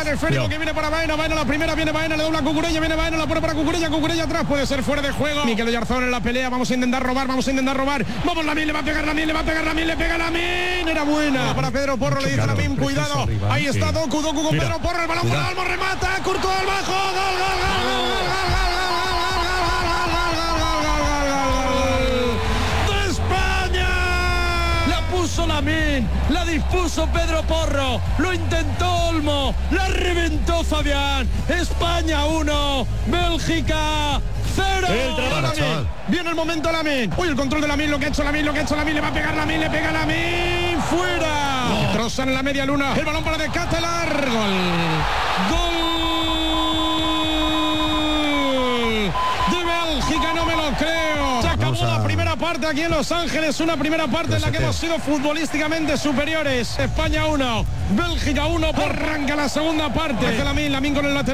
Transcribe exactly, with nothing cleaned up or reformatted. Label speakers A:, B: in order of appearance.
A: el esférico que viene para Baena, Baena la primera, viene Baena, le dobla a Cucurella, viene Baena, la pone para Cucurella, Cucurella atrás, puede ser fuera de juego. Mikel Oyarzabal en la pelea, vamos a intentar robar, vamos a intentar robar. Vamos, Lamine, le va a pegar Lamine, le va a pegar Lamine, le pega Lamine. Era buena para Pedro Porro, le dice Lamine, cuidado. Ahí está Doku, Doku con Pedro Porro, el balón para Olmo, remata, Courtois al bajo, gol, gol, gol, gol, gol, gol. Lamine, la dispuso Pedro Porro, lo intentó Olmo, la reventó Fabián. España uno, Bélgica cero. El viene el momento Lamine. Uy, el control de Lamine, lo que ha hecho Lamine, lo que ha hecho Lamine, le va a pegar Lamine, le pega Lamine, fuera. Oh. Trozan en la media luna, el balón para De Ketelaere, gol. Gol de Bélgica, no me lo creo. Se acabó a... la primera parte aquí en Los Ángeles, una primera parte en la que hemos sido futbolísticamente superiores. España uno, Bélgica uno, arranca la segunda parte. Lamine, Lamine con el lateral.